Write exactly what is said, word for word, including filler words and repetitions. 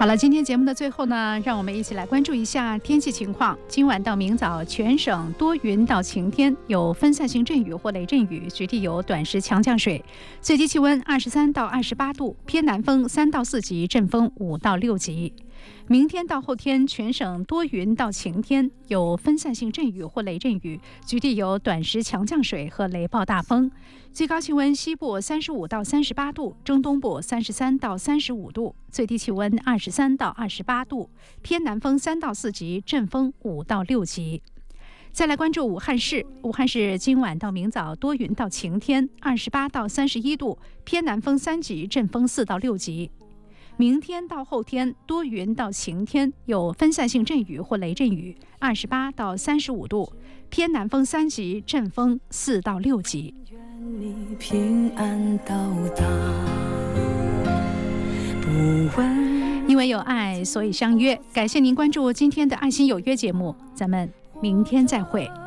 好了，今天节目的最后呢，让我们一起来关注一下天气情况。今晚到明早，全省多云到晴天，有分散性阵雨或雷阵雨，局地有短时强降水。最低气温二十三到二十八度，偏南风三到四级，阵风五到六级。明天到后天，全省多云到晴天，有分散性阵雨或雷阵雨，局地有短时强降水和雷暴大风。最高气温西部三十五到三十八度，中东部三十三到三十五度，最低气温二十三到二十八度，偏南风三到四级，阵风五到六级。再来关注武汉市，武汉市今晚到明早多云到晴天，二十八到三十一度，偏南风三级，阵风四到六级。明天到后天多云到晴天，有分散性阵雨或雷阵雨，二十八到三十五度，偏南风三级，阵风四到六级。 愿你平安到达，不问因为有爱，所以相约。感谢您关注今天的爱心有约节目，咱们明天再会。